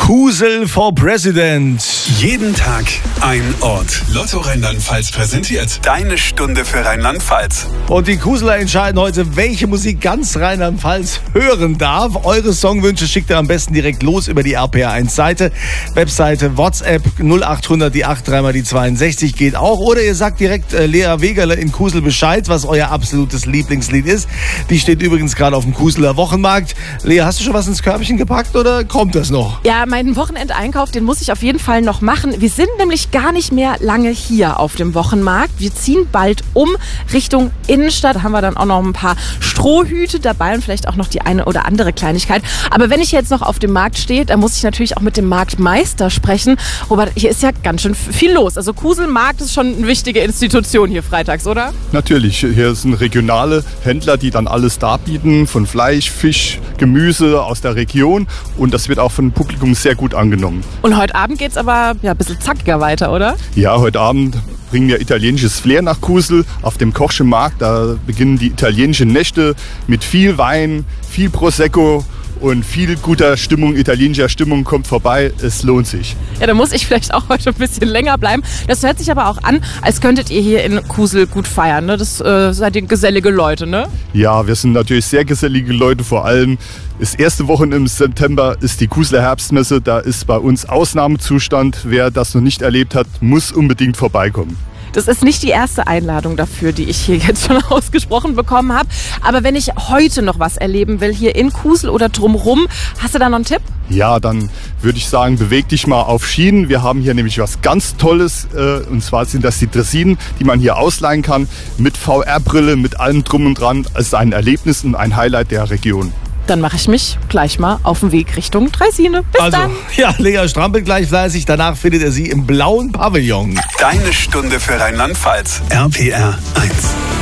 Kusel for President. Jeden Tag ein Ort. Lotto Rheinland-Pfalz präsentiert deine Stunde für Rheinland-Pfalz. Und die Kuseler entscheiden heute, welche Musik ganz Rheinland-Pfalz hören darf. Eure Songwünsche schickt ihr am besten direkt los über die RPR1-Seite. Webseite, WhatsApp 0800 die 8 3 mal die 62 geht auch. Oder ihr sagt direkt Lea Wegerle in Kusel Bescheid, was euer absolutes Lieblingslied ist. Die steht übrigens gerade auf dem Kuseler Wochenmarkt. Lea, hast du schon was ins Körbchen gepackt oder kommt das noch? Ja, meinen Wochenendeinkauf, den muss ich auf jeden Fall noch machen. Wir sind nämlich gar nicht mehr lange hier auf dem Wochenmarkt. Wir ziehen bald um Richtung Innenstadt. Da haben wir dann auch noch ein paar Strohhüte dabei und vielleicht auch noch die eine oder andere Kleinigkeit. Aber wenn ich jetzt noch auf dem Markt stehe, dann muss ich natürlich auch mit dem Marktmeister sprechen. Robert, hier ist ja ganz schön viel los. Also Kuselmarkt ist schon eine wichtige Institution hier freitags, oder? Natürlich, hier sind regionale Händler, die dann alles darbieten, von Fleisch, Fisch, Gemüse aus der Region, und das wird auch vom Publikum sehr gut angenommen. Und heute Abend geht es aber ein bisschen zackiger weiter, oder? Ja, heute Abend bringen wir italienisches Flair nach Kusel auf dem Kochschen Markt. Da beginnen die italienischen Nächte mit viel Wein, viel Prosecco und viel guter Stimmung, italienischer Stimmung kommt vorbei. Es lohnt sich. Ja, da muss ich vielleicht auch heute ein bisschen länger bleiben. Das hört sich aber auch an, als könntet ihr hier in Kusel gut feiern, ne? Das seid ihr gesellige Leute, ne? Ja, wir sind natürlich sehr gesellige Leute. Vor allem das erste Wochenende im September ist die Kuseler Herbstmesse. Da ist bei uns Ausnahmezustand. Wer das noch nicht erlebt hat, muss unbedingt vorbeikommen. Das ist nicht die erste Einladung dafür, die ich hier jetzt schon ausgesprochen bekommen habe. Aber wenn ich heute noch was erleben will, hier in Kusel oder drumherum, hast du da noch einen Tipp? Ja, dann würde ich sagen, beweg dich mal auf Schienen. Wir haben hier nämlich was ganz Tolles. Und zwar sind das die Draisinen, die man hier ausleihen kann. Mit VR-Brille, mit allem drum und dran. Es ist ein Erlebnis und ein Highlight der Region. Dann mache ich mich gleich mal auf den Weg Richtung Draisine. Bis dann. Ja, Lea strampelt gleich fleißig. Danach findet ihr sie im blauen Pavillon. Deine Stunde für Rheinland-Pfalz. RPR 1.